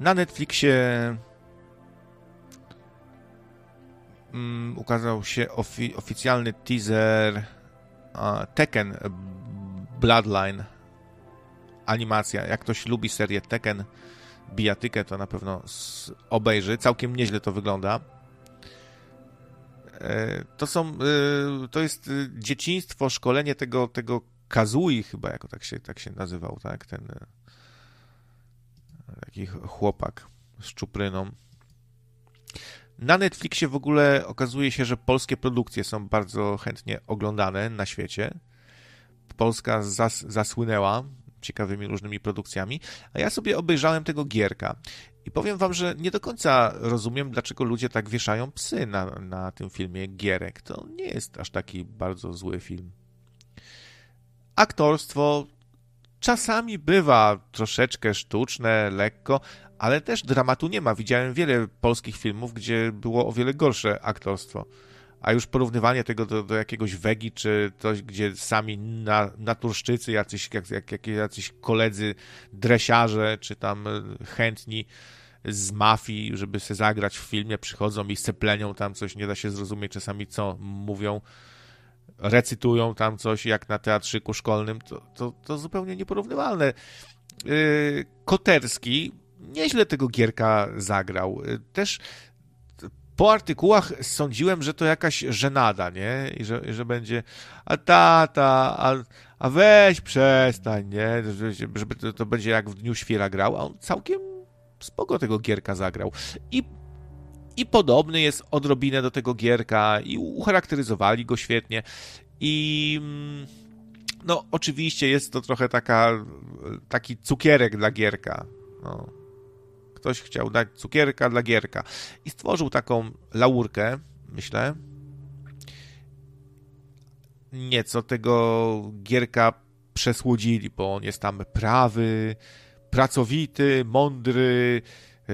Na Netflixie ukazał się oficjalny teaser Tekken Bloodline. Animacja. Jak ktoś lubi serię Tekken, bijatykę, to na pewno obejrzy. Całkiem nieźle to wygląda. To jest dzieciństwo, szkolenie tego Kazui chyba, jako tak się nazywał, tak? Ten taki chłopak z czupryną. Na Netflixie w ogóle okazuje się, że polskie produkcje są bardzo chętnie oglądane na świecie. Polska zasłynęła ciekawymi różnymi produkcjami, a ja sobie obejrzałem tego Gierka i powiem wam, że nie do końca rozumiem, dlaczego ludzie tak wieszają psy na tym filmie Gierek. To nie jest aż taki bardzo zły film. Aktorstwo czasami bywa troszeczkę sztuczne, lekko, ale też dramatu nie ma. Widziałem wiele polskich filmów, gdzie było o wiele gorsze aktorstwo. A już porównywanie tego do jakiegoś Wegi, czy coś, gdzie sami naturszczycy, jacyś koledzy dresiarze, czy tam chętni z mafii, żeby se zagrać w filmie, przychodzą i seplenią tam coś, nie da się zrozumieć czasami, co mówią, recytują tam coś, jak na teatrzyku szkolnym, to zupełnie nieporównywalne. Koterski nieźle tego Gierka zagrał. Też po artykułach sądziłem, że to jakaś żenada, nie? I że będzie a weź przestań, nie? Żeby to będzie jak w Dniu Świra grał, a on całkiem spoko tego Gierka zagrał. I podobny jest odrobinę do tego Gierka i ucharakteryzowali go świetnie. I no oczywiście jest to trochę taki cukierek dla Gierka. No. Ktoś chciał dać cukierka dla Gierka. I stworzył taką laurkę, myślę. Nieco tego Gierka przesłodzili, bo on jest tam prawy, pracowity, mądry,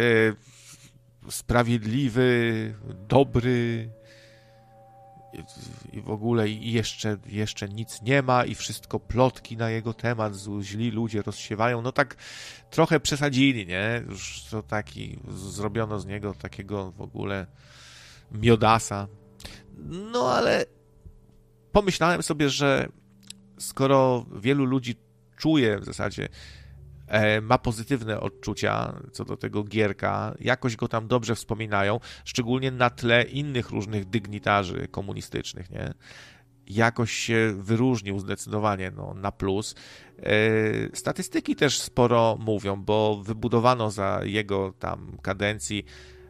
sprawiedliwy, dobry i w ogóle jeszcze nic nie ma i wszystko plotki na jego temat, źli ludzie rozsiewają. No tak trochę przesadzili, nie? Już to zrobiono z niego takiego w ogóle miodasa. No ale pomyślałem sobie, że skoro wielu ludzi czuje w zasadzie, ma pozytywne odczucia co do tego Gierka, jakoś go tam dobrze wspominają, szczególnie na tle innych różnych dygnitarzy komunistycznych, nie? Jakoś się wyróżnił zdecydowanie na plus. Statystyki też sporo mówią, bo wybudowano za jego tam kadencji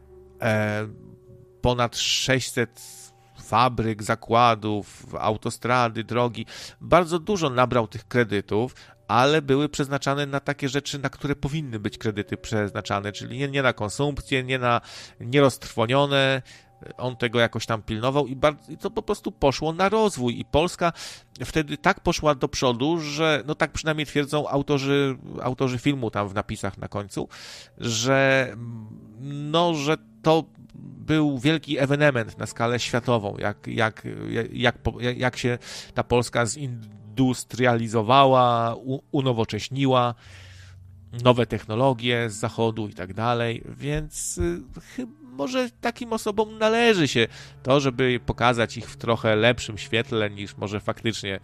ponad 600 fabryk, zakładów, autostrady, drogi. Bardzo dużo nabrał tych kredytów, ale były przeznaczane na takie rzeczy, na które powinny być kredyty przeznaczane, czyli nie na konsumpcję, nie roztrwonione. On tego jakoś tam pilnował i to po prostu poszło na rozwój i Polska wtedy tak poszła do przodu, że no tak przynajmniej twierdzą autorzy filmu tam w napisach na końcu, że to był wielki ewenement na skalę światową, jak się ta Polska zindustrializowała, unowocześniła, nowe technologie z zachodu i tak dalej, więc może takim osobom należy się to, żeby pokazać ich w trochę lepszym świetle niż może faktycznie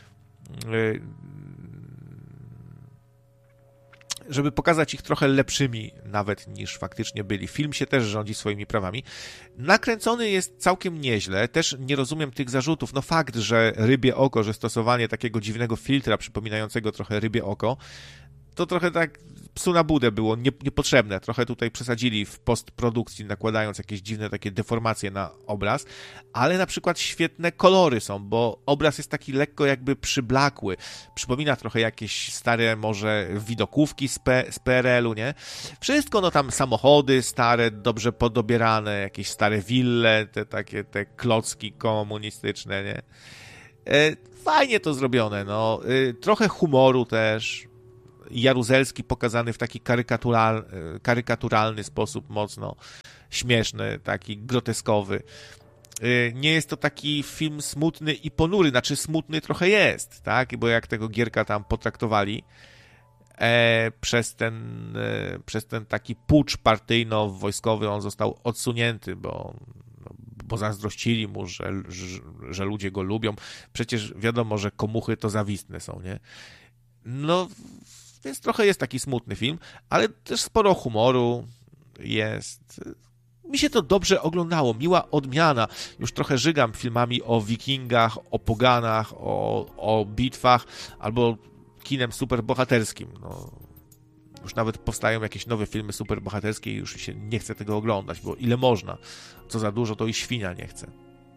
żeby pokazać ich trochę lepszymi nawet niż faktycznie byli. Film się też rządzi swoimi prawami. Nakręcony jest całkiem nieźle. Też nie rozumiem tych zarzutów. No fakt, że rybie oko, że stosowanie takiego dziwnego filtra przypominającego trochę rybie oko, to trochę tak psu na budę było niepotrzebne. Trochę tutaj przesadzili w postprodukcji, nakładając jakieś dziwne takie deformacje na obraz, ale na przykład świetne kolory są, bo obraz jest taki lekko jakby przyblakły. Przypomina trochę jakieś stare może widokówki z PRL-u, nie? Wszystko, tam samochody stare, dobrze podobierane, jakieś stare wille, te klocki komunistyczne, nie? Fajnie to zrobione, trochę humoru też. Jaruzelski pokazany w taki karykaturalny sposób, mocno śmieszny, taki groteskowy. Nie jest to taki film smutny i ponury, znaczy smutny trochę jest, tak? Bo jak tego Gierka tam potraktowali, przez ten taki pucz partyjno-wojskowy on został odsunięty, bo zazdrościli mu, że ludzie go lubią. Przecież wiadomo, że komuchy to zawistne są, nie? No, więc trochę jest taki smutny film, ale też sporo humoru jest. Mi się to dobrze oglądało, miła odmiana. Już trochę żygam filmami o wikingach, o poganach, o bitwach, albo kinem superbohaterskim. No, już nawet powstają jakieś nowe filmy superbohaterskie i już się nie chce tego oglądać, bo ile można. Co za dużo, to i świnia nie chce.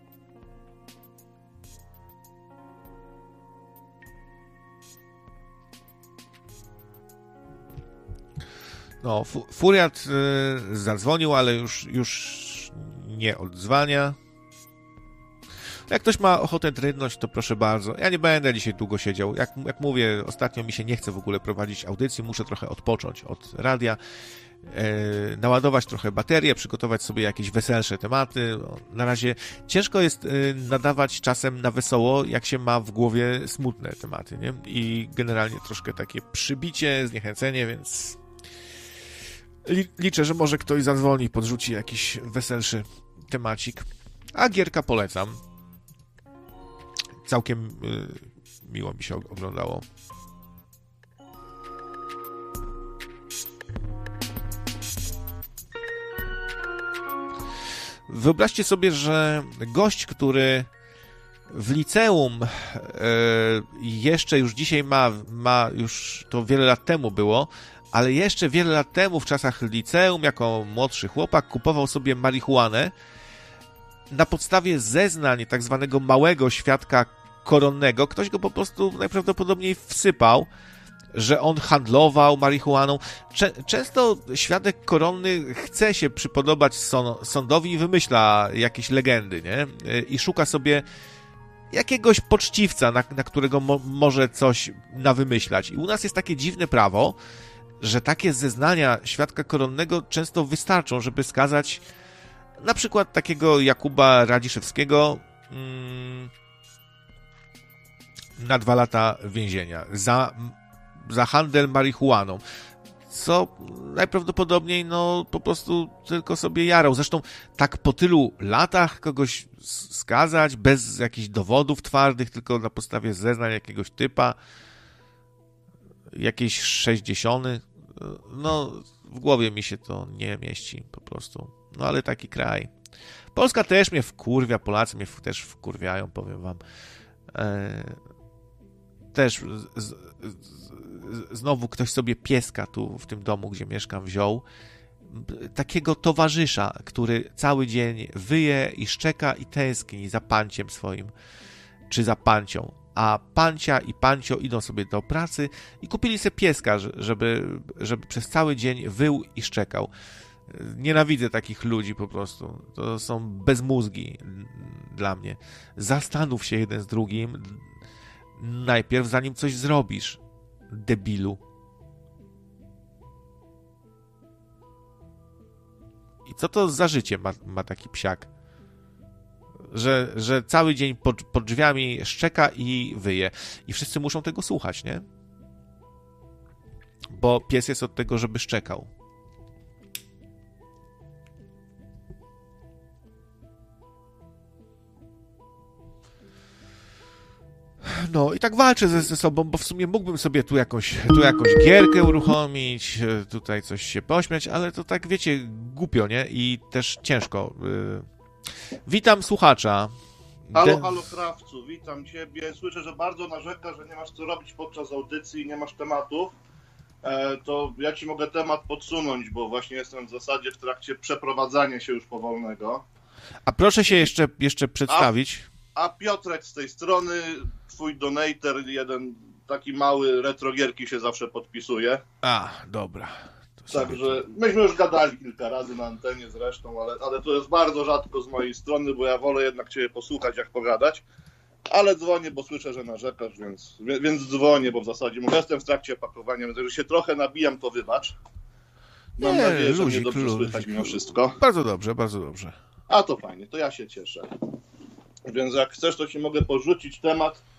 No, Furiat zadzwonił, ale już nie odzwania. Jak ktoś ma ochotę drydnąć, to proszę bardzo. Ja nie będę dzisiaj długo siedział. Jak mówię, ostatnio mi się nie chce w ogóle prowadzić audycji. Muszę trochę odpocząć od radia, naładować trochę baterię, przygotować sobie jakieś weselsze tematy. Na razie ciężko jest nadawać czasem na wesoło, jak się ma w głowie smutne tematy, nie? I generalnie troszkę takie przybicie, zniechęcenie, więc liczę, że może ktoś zadzwoni i podrzuci jakiś weselszy temacik. A gierka polecam. Całkiem miło mi się oglądało. Wyobraźcie sobie, że gość, który w liceum jeszcze już dzisiaj ma już to wiele lat temu było, ale jeszcze wiele lat temu w czasach liceum jako młodszy chłopak kupował sobie marihuanę na podstawie zeznań tak zwanego małego świadka koronnego. Ktoś go po prostu najprawdopodobniej wsypał, że on handlował marihuaną. Często świadek koronny chce się przypodobać sądowi i wymyśla jakieś legendy, nie? I szuka sobie jakiegoś poczciwca, na którego może coś nawymyślać. I u nas jest takie dziwne prawo, że takie zeznania świadka koronnego często wystarczą, żeby skazać na przykład takiego Jakuba Radziszewskiego na 2 lata więzienia za handel marihuaną, co najprawdopodobniej no po prostu tylko sobie jarał. Zresztą tak po tylu latach kogoś skazać bez jakichś dowodów twardych, tylko na podstawie zeznań jakiegoś typa, jakiejś 60, no w głowie mi się to nie mieści po prostu. No ale taki kraj. Polska też mnie wkurwia, Polacy mnie też wkurwiają, powiem wam. Też znowu ktoś sobie pieska tu w tym domu, gdzie mieszkam, wziął. Takiego towarzysza, który cały dzień wyje i szczeka i tęskni za panciem swoim, czy za pancią. A pancia i pancio idą sobie do pracy i kupili sobie pieska, żeby przez cały dzień wył i szczekał. Nienawidzę takich ludzi po prostu. To są bezmózgi dla mnie. Zastanów się jeden z drugim najpierw, zanim coś zrobisz, debilu. I co to za życie ma taki psiak? Że cały dzień pod drzwiami szczeka i wyje. I wszyscy muszą tego słuchać, nie? Bo pies jest od tego, żeby szczekał. No i tak walczę ze sobą, bo w sumie mógłbym sobie tu jakąś gierkę uruchomić, tutaj coś się pośmiać, ale to tak, wiecie, głupio, nie? I też ciężko. Witam słuchacza. Halo, krawcu, witam ciebie. Słyszę, że bardzo narzekasz, że nie masz co robić podczas audycji, nie masz tematów. To ja ci mogę temat podsunąć, bo właśnie jestem w zasadzie w trakcie przeprowadzania się już powolnego. A proszę się jeszcze przedstawić. A Piotrek z tej strony, twój donator, jeden taki mały, retrogierki się zawsze podpisuje. A, dobra. Także myśmy już gadali kilka razy na antenie zresztą, ale to jest bardzo rzadko z mojej strony, bo ja wolę jednak ciebie posłuchać, jak pogadać. Ale dzwonię, bo słyszę, że narzekasz, więc dzwonię, bo w zasadzie jestem w trakcie pakowania, więc jeżeli się trochę nabijam, to wybacz. Mam nadzieję, że mnie dobrze słychać mimo wszystko. Bardzo dobrze, bardzo dobrze. A to fajnie, to ja się cieszę. Więc jak chcesz, to ci mogę porzucić temat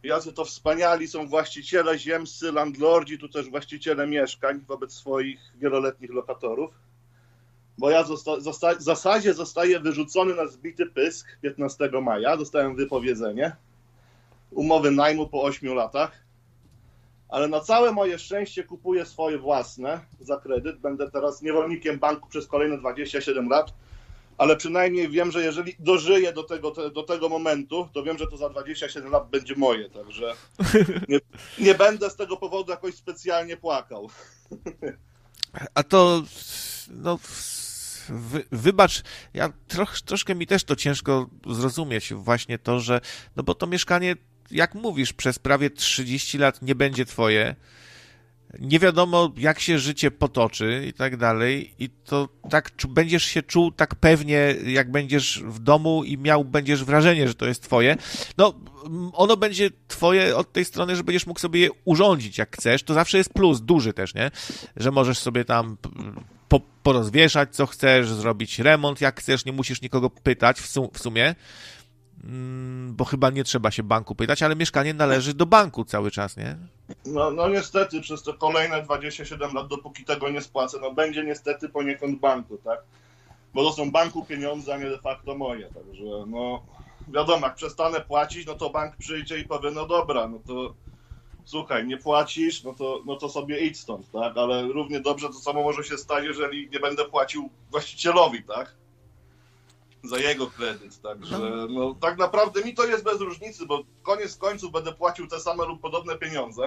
jacy to wspaniali są właściciele ziemscy, landlordzi, tu też właściciele mieszkań wobec swoich wieloletnich lokatorów. Bo ja w zasadzie zostaję wyrzucony na zbity pysk 15 maja. Dostałem wypowiedzenie umowy najmu po 8 latach. Ale na całe moje szczęście kupuję swoje własne za kredyt. Będę teraz niewolnikiem banku przez kolejne 27 lat. Ale przynajmniej wiem, że jeżeli dożyję do tego momentu, to wiem, że to za 27 lat będzie moje. Także nie będę z tego powodu jakoś specjalnie płakał. A to... No... Wybacz, ja troszkę mi też to ciężko zrozumieć właśnie to, że no bo to mieszkanie, jak mówisz, przez prawie 30 lat nie będzie twoje, nie wiadomo jak się życie potoczy i tak dalej i to tak będziesz się czuł tak pewnie, jak będziesz w domu i będziesz wrażenie, że to jest twoje, no ono będzie twoje od tej strony, że będziesz mógł sobie je urządzić jak chcesz, to zawsze jest plus, duży też, nie? Że możesz sobie tam porozwieszać co chcesz, zrobić remont jak chcesz, nie musisz nikogo pytać w sumie, bo chyba nie trzeba się banku pytać, ale mieszkanie należy do banku cały czas, nie? No niestety przez te kolejne 27 lat, dopóki tego nie spłacę, no będzie niestety poniekąd banku, tak? Bo to są banku pieniądze, a nie de facto moje, także no wiadomo, jak przestanę płacić, no to bank przyjdzie i powie, no dobra, no to słuchaj, nie płacisz, no to sobie idź stąd, tak? Ale równie dobrze to samo może się stać, jeżeli nie będę płacił właścicielowi, tak? Za jego kredyt, także no tak naprawdę mi to jest bez różnicy, bo koniec końców będę płacił te same lub podobne pieniądze.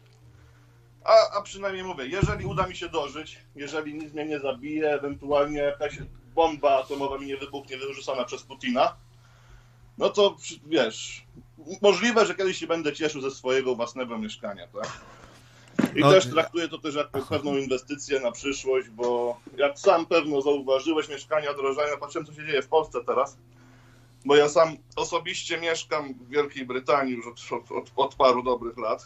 A przynajmniej mówię, jeżeli uda mi się dożyć, jeżeli nic mnie nie zabije, ewentualnie jakaś bomba atomowa mi nie wybuchnie wyrzucona przez Putina, no to wiesz, możliwe, że kiedyś się będę cieszył ze swojego własnego mieszkania, tak? I też traktuję to też jako pewną inwestycję na przyszłość, bo jak sam pewno zauważyłeś, mieszkania drożeją, patrzyłem co się dzieje w Polsce teraz, bo ja sam osobiście mieszkam w Wielkiej Brytanii już od paru dobrych lat.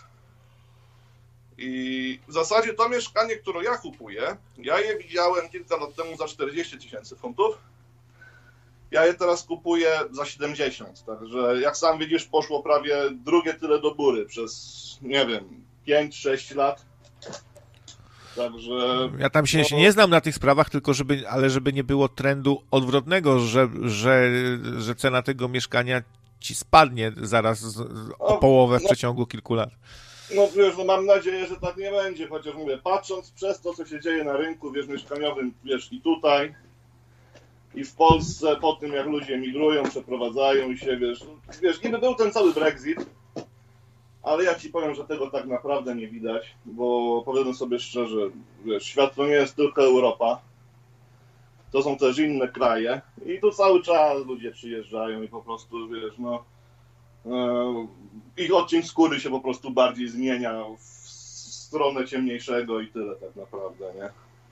I w zasadzie to mieszkanie, które ja kupuję, ja je widziałem kilka lat temu za 40 000 funtów. Ja je teraz kupuję za 70, także jak sam widzisz, poszło prawie drugie tyle do góry przez, nie wiem, 5-6 lat. Także... Ja tam się nie znam na tych sprawach, tylko żeby nie było trendu odwrotnego, że cena tego mieszkania ci spadnie zaraz o połowę w przeciągu kilku lat. No wiesz, no mam nadzieję, że tak nie będzie, chociaż mówię, patrząc przez to, co się dzieje na rynku, wiesz, mieszkaniowym, wiesz, i tutaj, i w Polsce, po tym jak ludzie migrują, przeprowadzają się, wiesz, niby był ten cały Brexit, ale ja ci powiem, że tego tak naprawdę nie widać, bo powiedzmy sobie szczerze, wiesz, świat to nie jest tylko Europa, to są też inne kraje i tu cały czas ludzie przyjeżdżają i po prostu, wiesz, no, ich odcień skóry się po prostu bardziej zmienia w stronę ciemniejszego i tyle tak naprawdę, nie?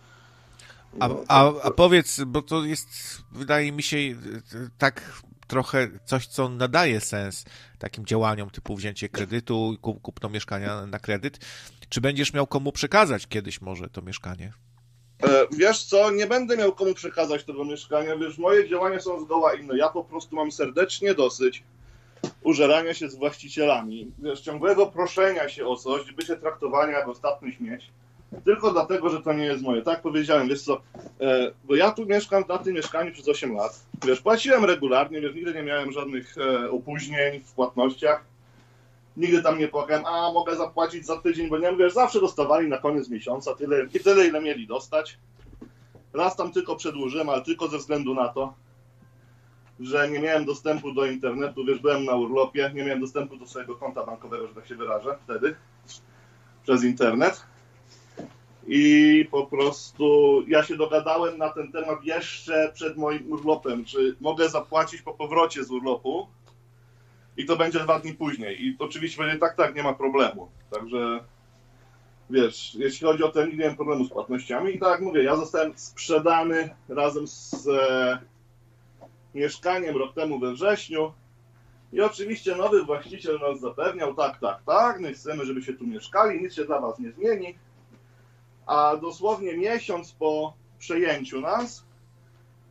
A powiedz, bo to jest, wydaje mi się, tak trochę coś, co nadaje sens takim działaniom typu wzięcie kredytu, kupno mieszkania na kredyt. Czy będziesz miał komu przekazać kiedyś może to mieszkanie? Wiesz co, nie będę miał komu przekazać tego mieszkania, wiesz, moje działania są zgoła inne. Ja po prostu mam serdecznie dosyć użerania się z właścicielami, wiesz, ciągłego proszenia się o coś, bycie traktowani jak ostatni śmieć, tylko dlatego, że to nie jest moje. Tak powiedziałem, wiesz co, bo ja tu mieszkam na tym mieszkaniu przez 8 lat, wiesz, płaciłem regularnie, wiesz, nigdy nie miałem żadnych opóźnień w płatnościach, nigdy tam nie płakałem, mogę zapłacić za tydzień, bo nie wiem, wiesz, zawsze dostawali na koniec miesiąca tyle, ile mieli dostać. Raz tam tylko przedłużyłem, ale tylko ze względu na to, że nie miałem dostępu do internetu, wiesz, byłem na urlopie, nie miałem dostępu do swojego konta bankowego, że tak się wyrażę, wtedy, przez internet. I po prostu ja się dogadałem na ten temat jeszcze przed moim urlopem, czy mogę zapłacić po powrocie z urlopu i to będzie 2 dni później. I oczywiście będzie tak, nie ma problemu. Także, wiesz, jeśli chodzi o ten, nie miałem problemu z płatnościami. I tak jak mówię, ja zostałem sprzedany razem z mieszkaniem rok temu we wrześniu i oczywiście nowy właściciel nas zapewniał, tak, my chcemy, żeby się tu mieszkali, nic się dla was nie zmieni, a dosłownie miesiąc po przejęciu nas